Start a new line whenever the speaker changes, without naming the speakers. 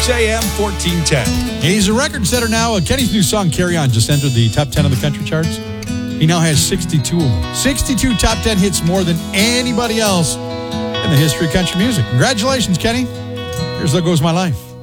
6 a.m., 1410.
He's a record setter now. Kenny's new song, Carry On, just entered the top 10 of the country charts. He now has 62 of them. 62 top 10 hits, more than anybody else in the history of country music. Congratulations, Kenny. Here's There Goes My Life.